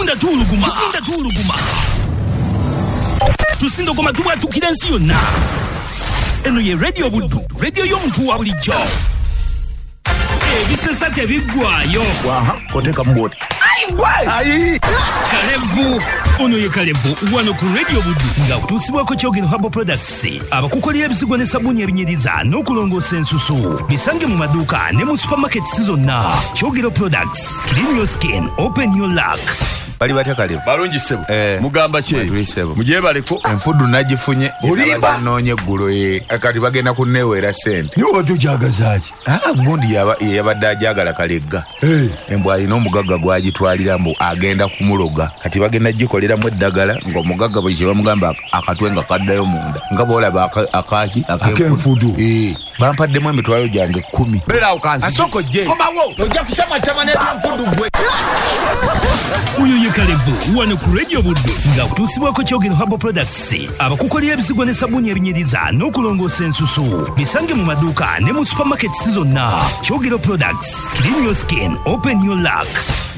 tugunda tuluguma tusindo koma tubwatukira ensi yonna. Eno ye Radio Buddu, radio y'omuntu wa bulijjo. Ebisesa tebiggwayo. Koteka mboti. Ayi. Kalevu. Ono ye Kalevu wano ku Radio Buddu nga kutuusibwako Kyogero Herbal Products. Abakukolera ebisigwa ne sabuni ebinyiriza n'okulongoosa ensusu. Bisange mu maduuka ne mu supermarkets zonna. Kyogero Products. Clean your skin. Open your luck. Bali batya Kalevu. Balungi sebo. Mugamba kye. Mujebaleko. Enfudu nagifunye. Olimba noonye eggulo ye. Kati bagenda kunneewera sente. Niwe tujagazaaki. Gundi yabadde ajagala kalegga. Embwa alina omugagga gwagitwalira mbu agenda kumuloga. Kati bagenda gikoleramu eddagala ng'omugagga buli kye bamugamba akatwe nga kaddayo munda. Nga boolaba akaaki ak'enfudu. Bampaddemu emitwalo gyange 10. Beera awo kanzi. Asoko gye. Komawo. Ojja kusema n'enfudu gwe. Uyo ye Kalevu wano ku Radio Buddu nga kutuusibwako Kyogero Herbal Products. Abakukolera ebisigwa ne sabuni ebinyiriza n'okulongoosa ensusu. Bisange mu maduuka ne mu supermarkets zonna. Kyogero Products. Clean your skin. Open your luck.